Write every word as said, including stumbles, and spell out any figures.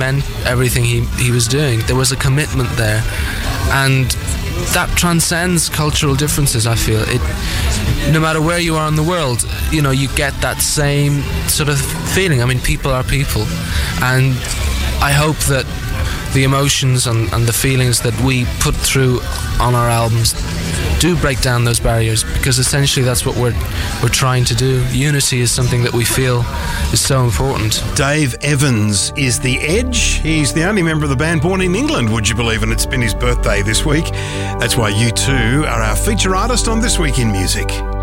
meant everything he, he was doing. There was a commitment there, and that transcends cultural differences. I feel it. No matter where you are in the world, you know, you get that same sort of feeling. I mean, people are people, and I hope that the emotions and, and the feelings that we put through on our albums do break down those barriers, because essentially that's what we're we're trying to do. Unity is something that we feel is so important. Dave Evans is The Edge. He's the only member of the band born in England, would you believe, and it's been his birthday this week. That's why U two are our feature artist on This Week in Music.